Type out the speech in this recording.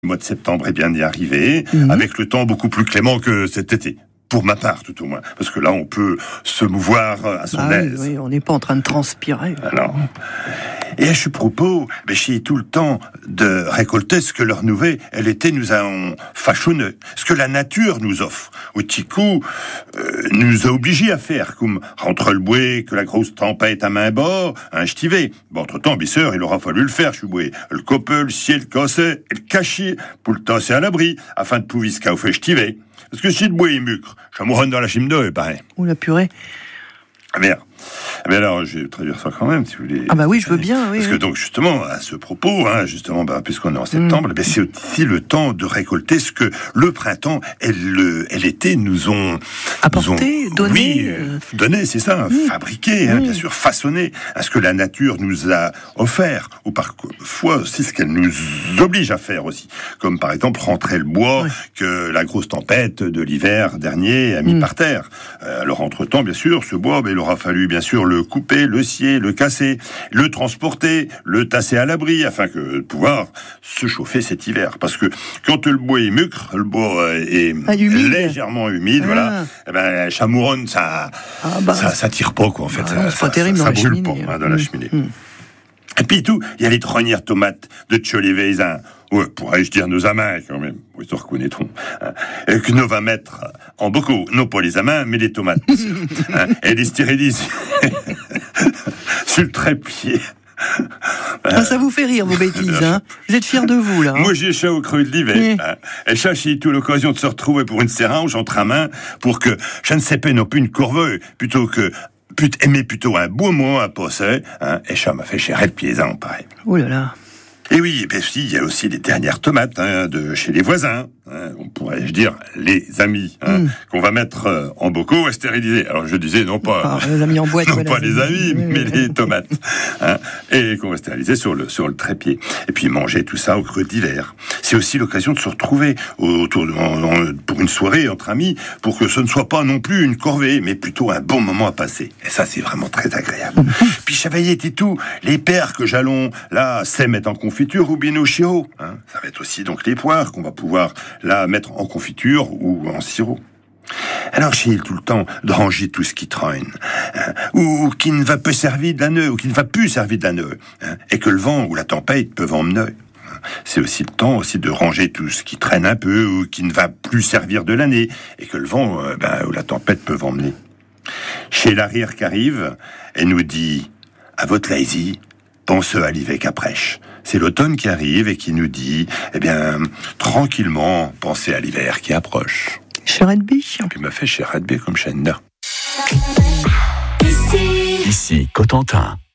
mois de septembre est bien y arrivé, avec le temps beaucoup plus clément que cet été. Pour ma part, tout au moins. Parce que là, on peut se mouvoir à son aise. Oui, on n'est pas en train de transpirer. Alors, et à ce propos, j'ai tout le temps de récolter ce que leur nouvelle, l'été nous a façonné, ce que la nature nous offre. Au petit coup, nous a obligés à faire, comme rentre le bouet, que la grosse tempête à main bord, un ch'tivé. Bon, entre-temps, bien sûr, il aura fallu le faire, je bouet. Le copeau, le ciel, le cassé, le cachier, pour le tasser à l'abri, afin de pouvoir se fait ch'tivé. Parce que si le bois est mucre, je me rends dans la chime d'eau, pareil. Ou la purée. Ah merde. Mais alors, je vais traduire ça quand même, si vous voulez. Ah bah oui, je veux bien, oui. Parce que donc, justement, à ce propos, puisqu'on est en septembre, c'est aussi le temps de récolter ce que le printemps et l'été nous ont... Apporté, donné. Oui, donné, c'est ça, fabriqué, bien sûr, façonné, à ce que la nature nous a offert, ou parfois aussi ce qu'elle nous oblige à faire aussi. Comme par exemple, rentrer le bois que la grosse tempête de l'hiver dernier a mis par terre. Alors, entre-temps, bien sûr, ce bois, il aura fallu, bien sûr, le couper, le scier, le casser, le transporter, le tasser à l'abri, afin que de pouvoir se chauffer cet hiver. Parce que quand le bois est mucre, le bois est légèrement humide, voilà, chamouronne, ça tire pas, quoi, en fait. C'est pas terrible, ça brûle pas dans la cheminée. Et puis tout, il y a les trognières tomates de Tcholé-Vézin. Ouais, pourrais-je dire nos amants, quand même. Oui, ils se reconnaîtront. Et que nous va mettre en beaucoup, non pas les amants, mais les tomates. Et les stérilisent sur le trépied. Ça vous fait rire, vos bêtises, hein. Vous êtes fiers de vous, là. Moi, j'ai chaud au creux de l'hiver. Et ça, j'ai eu l'occasion de se retrouver pour une sérange entre main, pour que je ne sais pas non plus une corvée, plutôt un beau mot à passer, et ça m'a fait chérer le pied-en, pareil. Oh là là. Et oui, il y a aussi les dernières tomates de chez les voisins, on pourrait dire les amis, qu'on va mettre en bocaux et stériliser. Alors je disais non pas les amis en boîte, non pas les amis, mais les tomates, et qu'on va stériliser sur le trépied. Et puis manger tout ça au creux d'hiver. C'est aussi l'occasion de se retrouver pour une soirée entre amis, pour que ce ne soit pas non plus une corvée, mais plutôt un bon moment à passer. Et ça, c'est vraiment très agréable. Puis chavailler et tout, les pères que j'allons là mettre en confiture ou bien au sirop. Ça va être aussi donc les poires qu'on va pouvoir là mettre en confiture ou en sirop. Alors j'ai tout le temps de ranger tout ce qui traîne, ou qui ne va pas servir de la nœud, ou qui ne va plus servir de la nœud, et que le vent ou la tempête peuvent emmener. C'est aussi le temps aussi de ranger tout ce qui traîne un peu, ou qui ne va plus servir de l'année, et que le vent ou la tempête peuvent emmener. Chez l'arrière qui arrive, elle nous dit, à votre lazy, pensez à l'hiver qu'après. C'est l'automne qui arrive et qui nous dit, tranquillement, pensez à l'hiver qui approche. Cher Edby. Et puis m'a fait cher Edby comme Chenda. Ici Cotentin.